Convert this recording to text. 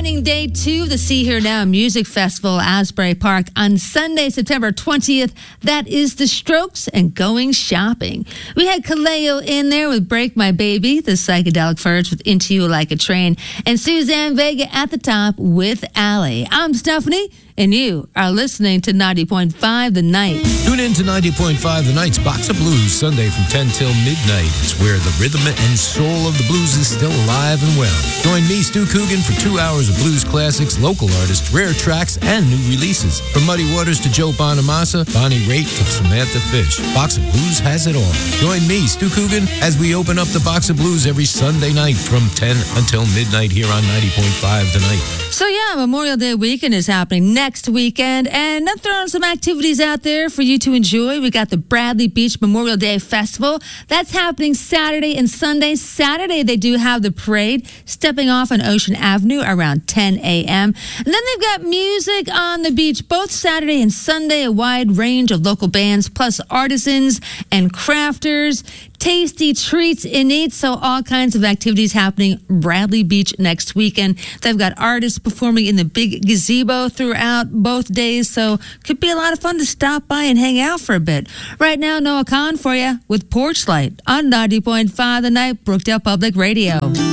opening day 2 of the See Here Now Music Festival, Asbury Park, on Sunday, September 20th. That is The Strokes and Going Shopping. We had Kaleo in there with Break My Baby, the Psychedelic Furs with Into You Like a Train, and Suzanne Vega at the top with Allie. I'm Stephanie, and you are listening to 90.5 The Night. Tune in to 90.5 The Night's Box of Blues, Sunday from 10 till midnight. It's where the rhythm and soul of the blues is still alive and well. Join me, Stu Coogan, for 2 hours of blues classics, local artists, rare tracks, and new releases. From Muddy Waters to Joe Bonamassa, Bonnie Raitt to Samantha Fish, Box of Blues has it all. Join me, Stu Coogan, as we open up the Box of Blues every Sunday night from 10 until midnight here on 90.5 The Night. So yeah, Memorial Day weekend is happening next weekend, and I'm throwing some activities out there for you to enjoy. We got the Bradley Beach Memorial Day Festival. That's happening Saturday and Sunday. Saturday, they do have the parade stepping off on Ocean Avenue around 10 a.m. And then they've got music on the beach both Saturday and Sunday, a wide range of local bands, plus artisans and crafters. Tasty treats and eats, so all kinds of activities happening Bradley Beach next weekend. They've got artists performing in the big gazebo throughout both days, so could be a lot of fun to stop by and hang out for a bit. Right now, Noah Khan for you with Porch Light on 90.5 The Night, Brookdale Public Radio.